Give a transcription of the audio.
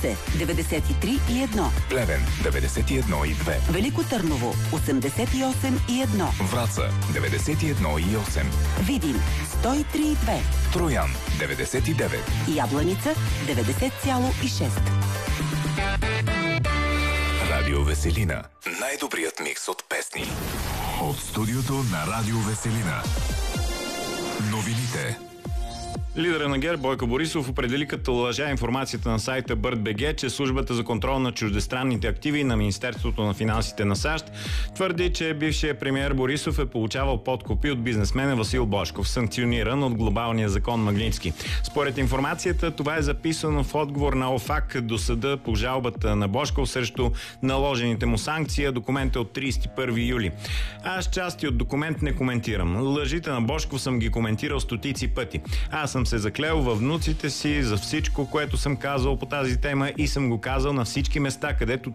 Русе 93,1. Плевен 91,2. Велико Търново 88,1. Враца 91,8. Видин 103,2. Троян 99. Ябланица 90,6. Радио Веселина. Най-добрият микс от песни. От студиото на Радио Веселина. Новините. Лидера на ГЕРБ Бойко Борисов определи като лъжа информацията на сайта BirdBG, че службата за контрол на чуждестранните активи на Министерството на финансите на САЩ твърди, че бившият премиер Борисов е получавал подкупи от бизнесмена Васил Божков, санкциониран от глобалния закон Магнитски. Според информацията, това е записано в отговор на ОФАК до съда по жалбата на Божков срещу наложените му санкции. Документ е от 31 юли. Аз части от документ не коментирам. Лъжите на Божков съм ги коментирал стотици пъти. Аз съм се заклел във внуците си за всичко, което съм казал по тази тема и съм го казал на всички места, където